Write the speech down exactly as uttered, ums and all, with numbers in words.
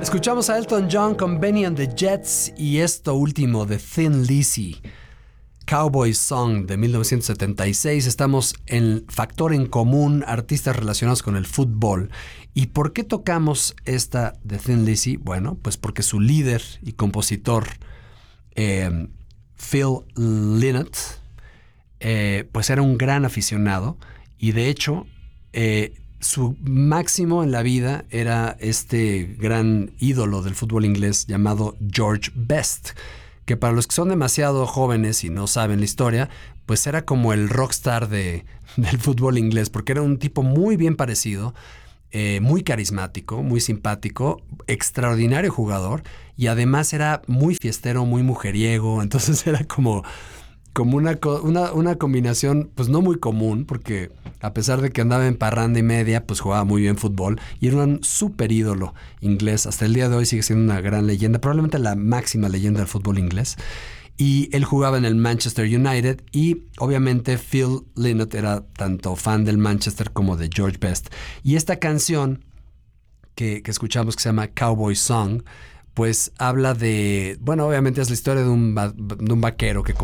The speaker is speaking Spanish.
Escuchamos a Elton John con Benny and the Jets y esto último de Thin Lizzy, Cowboy Song de mil novecientos setenta y seis. Estamos en Factor en Común, artistas relacionados con el fútbol. ¿Y por qué tocamos esta de Thin Lizzy? Bueno, pues porque su líder y compositor, eh, Phil Lynott, eh, pues era un gran aficionado y de hecho eh, su máximo en la vida era este gran ídolo del fútbol inglés llamado George Best, que para los que son demasiado jóvenes y no saben la historia, pues era como el rockstar de, del fútbol inglés, porque era un tipo muy bien parecido, eh, muy carismático, muy simpático, extraordinario jugador, y además era muy fiestero, muy mujeriego. Entonces era como, como una, una, una combinación pues no muy común, porque a pesar de que andaba en parranda y media, pues jugaba muy bien fútbol y era un súper ídolo inglés. Hasta el día de hoy sigue siendo una gran leyenda, probablemente la máxima leyenda del fútbol inglés. Y él jugaba en el Manchester United y obviamente Phil Lynott era tanto fan del Manchester como de George Best. Y esta canción que, que escuchamos, que se llama Cowboy Song, pues habla de, bueno, obviamente es la historia de un, de un vaquero que